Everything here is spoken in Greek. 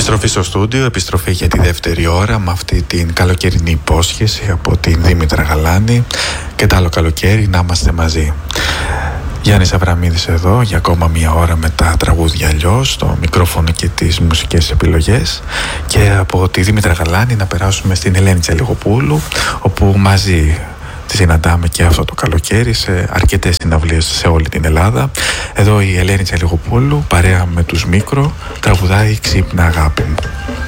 Επιστροφή στο στούντιο, επιστροφή για τη δεύτερη ώρα με αυτή την καλοκαιρινή υπόσχεση από την Δήμητρα Γαλάνη και το άλλο καλοκαίρι να είμαστε μαζί. Γιάννης Αβραμίδης εδώ για ακόμα μία ώρα με τα τραγούδια αλλιώς, το μικρόφωνο και τις μουσικές επιλογές, και από τη Δήμητρα Γαλάνη να περάσουμε στην Ελένη Τσαλιγοπούλου, όπου μαζί τη συναντάμε και αυτό το καλοκαίρι σε αρκετές συναυλίες σε όλη την Ελλάδα. Εδώ η Ελένη Τσαλιγοπούλου παρέα με τους Μίκρο τραγουδάει «Ξύπνα αγάπη μου».